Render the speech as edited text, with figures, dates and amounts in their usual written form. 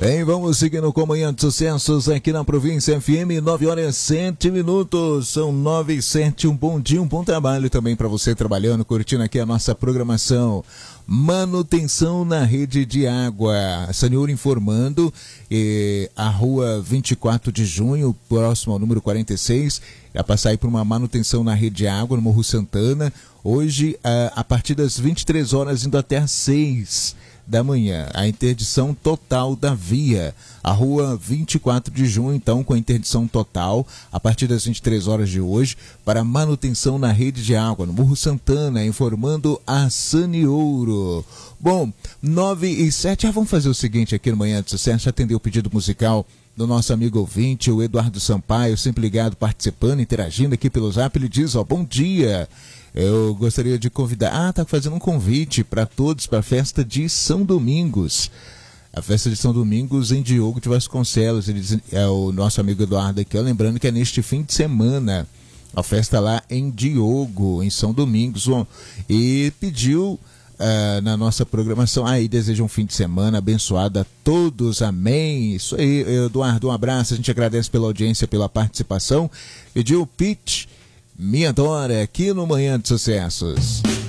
Bem, vamos seguindo com Manhã de Sucessos aqui na Província FM, 9h07. São 9h07. Um bom dia, um bom trabalho também para você trabalhando, curtindo aqui a nossa programação. Manutenção na rede de água. Saneur informando, a rua 24 de junho, próximo ao número 46, vai passar aí por uma manutenção na rede de água no Morro Santana. Hoje, a partir das 23 horas, indo até às 6 da manhã, a interdição total da via, a rua 24 de junho, então, com a interdição total, a partir das 23 horas de hoje, para manutenção na rede de água, no Morro Santana, informando a Saneur. Bom, 9h07, vamos fazer o seguinte aqui no Manhã de Sucesso, atender o pedido musical do nosso amigo ouvinte, o Eduardo Sampaio, sempre ligado, participando, interagindo aqui pelo Zap. Ele diz, bom dia, eu gostaria de convidar, tá fazendo um convite para todos para a festa de São Domingos. A festa de São Domingos em Diogo de Vasconcelos. Ele diz, é o nosso amigo Eduardo aqui, lembrando que é neste fim de semana, a festa lá em Diogo, em São Domingos, e pediu na nossa programação, aí deseja um fim de semana abençoado a todos, amém. Isso aí, Eduardo, um abraço, a gente agradece pela audiência, pela participação. Pediu o Pitch, Me Adora, aqui no Manhã de Sucessos.